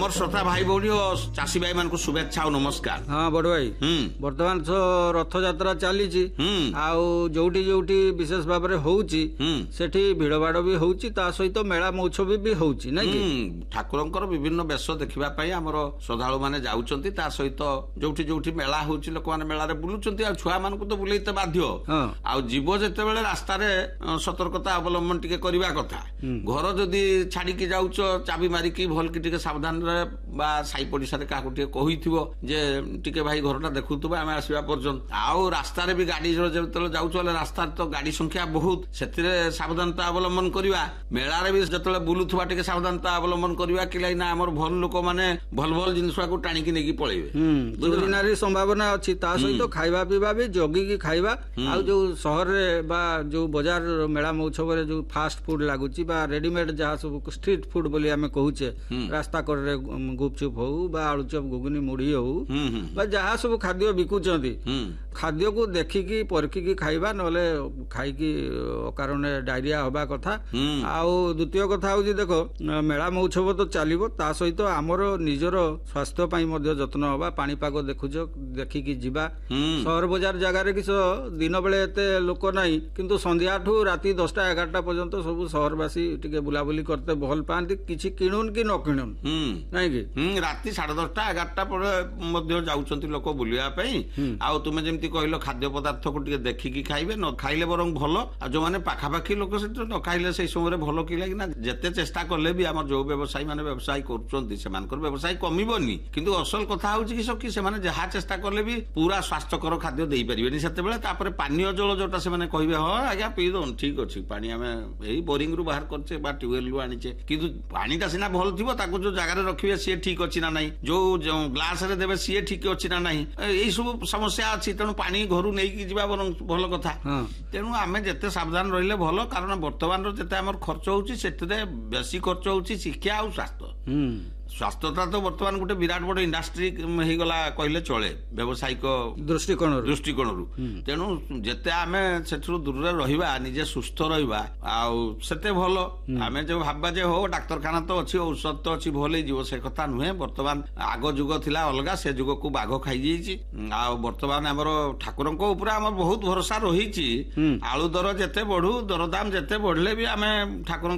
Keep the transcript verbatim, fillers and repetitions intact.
आमर श्रोता भाई भौणी और चाषी भाई मान शुभेच्छा और नमस्कार। हाँ बड़ भाई बर्तमान तो रथ यात्रा चली जोटी जोटी विशेष भाव में होउची सेठी भिड़ भाड़ भी होउची ता सहित मेला महोत्सव भी होउची नै कि ठाकुरंकर विभिन्न बेश देखिबा पई हमर श्रद्धालु माने जाउचंती ता सहित जोटी जोटी मेला होउची लोक माने मेला रे बुलुचंती आ छुआ मान को तो बुलेइते बाध्य आ जीव जेते बेले रास्ता रे सतर्कता अवलंबन टिके करबा कथा घर जदी छाडी के जाउच चाबी मारी की भल की टिके सावधान रे बा साई पडिसा रे काकु टिके कहिथिबो जे टिके भाई घरटा देखुतबा आमे आसीबा पर्यंत आउ रास्ता रे भी गाड़ी जेते जाउच रास्ता तो गाड़ी संख्या बहुत सेतिरे सावधानता अवलंबन करबा मेला रे भी जतले बुलुथबा टिके सावधानता अवलंबन करबा कि लाइन हमर भल लोक माने भल भल जिनसुआ को टाणी की नेकी पळेबे दुर्घटनारी संभावना अछि ता सहित खाइबा पीबा भी जोगी की खाइबा आ जो शहर रे बा जो बाजार मेला महोत्सव रे जो फास्ट फूड लागुची बा रेडीमेड जहा सब स्ट्रीट फूड बोली हमें कहूचे रास्ता करे गुपचुप हो बा आलुचप गुगुनी मुढ़ी हो बा जहा सब खाद्य बिकुचंती खाद्य को देखिकी परखिकी खाइबा नले खाइकी कारण डायरिया होबा कथा आउ द्वितीय कथा होची देखो मेला महोत्सव तो चलिबो ता सहित हमर निजर स्वास्थ्य पई मध्ये जत्न होबा पानी पाग देखुचो देखिकी जिबा शहर बाजार जगह रे किस दिन बेले एते लोक नाही किंतु संध्या ठू राती दसटा एगारटा पर्यंत सब शहरवासी टिके बुलाबुली करते भल पाती किछि किणुन कि न किणुन नाही कि राती साढ़े दसटा एगारटा पर मध्ये जाउचंती लोक बुलिया पई आ तुमे जेमती कहलो खाद्य पदार्थ को टिके देखिकी खाइबे न खाइले बरं भलो आ जो माने पाखा पाखी लोक से न खाइले से समय भलो कि लागिना जेते चेष्टा करले भी हमर जो व्यवसायी माने व्यवसाय करचंती से मानकर व्यवसाय कमिबोनी किंतु असल कथा होची कि सकी से माने जहा चेष्टा करले भी पूरा स्वास्थ्यकर खाद्य देई परिबेनी सेते बेले तापर पानीय जल जोटा से माने कहबे ह आज्ञा पी दोन ठीक अछि पानी हमें एही बोरिंग रु बाहर करछे बा ट्यूबवेल रु आनिचे किंतु पानीटा सिना भल थिबो ताको जो जगह रे रखिबे से ठीक अछि ना नाही जो ग्लास रे देबे से ठीक अछि ना नाही एई सब समस्या अछि तणु पानी घरु नै कि जिबा भल कथा तेणु आमे जेते सावधान रहिले भल कारण वर्तमान रो जेते हमर खर्च होउची सेते बेसी खर्च होउची शिक्षा आ स्वास्थ्य स्वास्थ्यता तो बर्तमान गोटे विराट बड़ इंडस्ट्री हो गला कहले चले व्यावसायिक दृष्टिकोण दृष्टिकोण तेणु जेते आमे सेठु दूर रहिबा निजे सुस्थ रहिबा आ सेते भलो आमे जो भाबा जे हो डाक्तरखाना तो अछि औषध तो अछि भले जीव से कथा नुहे वर्तमान आगो जुग थिला अलगा से जुग को बाघ खाई जाईची आ वर्तमान हमर ठाकुरन को ऊपर हमर बहुत भरोसा रहिची आलू दर जेते बढ़ू दरदाम जेते बढ़ले भी आमे ठाकुरन